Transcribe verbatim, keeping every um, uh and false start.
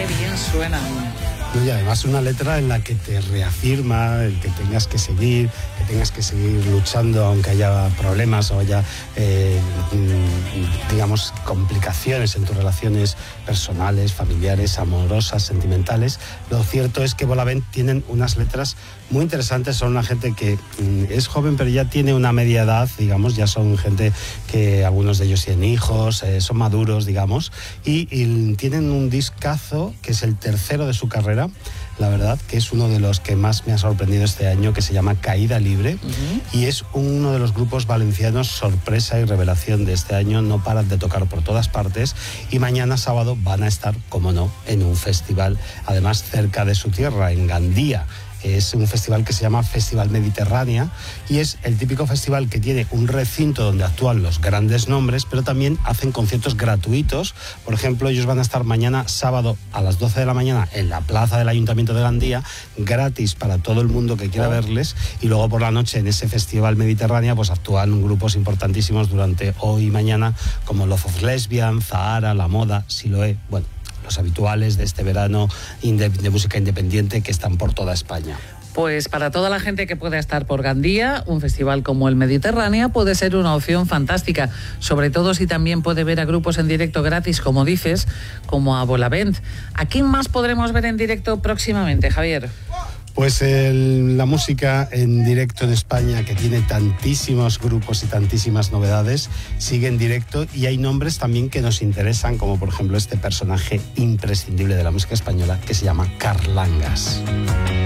Qué bien suenan. Y además una letra en la que te reafirma el que tengas que seguir, que tengas que seguir luchando aunque haya problemas o haya, eh, digamos, complicaciones en tus relaciones personales, familiares, amorosas, sentimentales. Lo cierto es que Volavent tienen unas letras muy interesantes. Son una gente que es joven pero ya tiene una media edad, digamos, ya son gente que algunos de ellos tienen hijos, eh, son maduros, digamos, y, y tienen un discazo que es el tercero de su carrera. La verdad que es uno de los que más me ha sorprendido este año, que se llama Caída Libre, uh-huh. y es uno de los grupos valencianos sorpresa y revelación de este año. No paran de tocar por todas partes y mañana sábado van a estar, como no, en un festival, además cerca de su tierra, en Gandía. Es un festival que se llama Festival Mediterránea y es el típico festival que tiene un recinto donde actúan los grandes nombres, pero también hacen conciertos gratuitos. Por ejemplo, ellos van a estar mañana sábado a las doce de la mañana en la plaza del Ayuntamiento de Gandía, gratis para todo el mundo que quiera verles, y luego por la noche en ese Festival Mediterránea pues actúan grupos importantísimos durante hoy y mañana, como Love of Lesbian, Zahara, La Moda, Siloé, bueno, los habituales de este verano de música independiente que están por toda España. Pues para toda la gente que pueda estar por Gandía, un festival como el Mediterránea puede ser una opción fantástica, sobre todo si también puede ver a grupos en directo gratis, como dices, como a Volavent. ¿A quién más podremos ver en directo próximamente, Javier? Pues el, la música en directo en España, que tiene tantísimos grupos y tantísimas novedades, sigue en directo, y hay nombres también que nos interesan, como por ejemplo este personaje imprescindible de la música española que se llama Carlangas.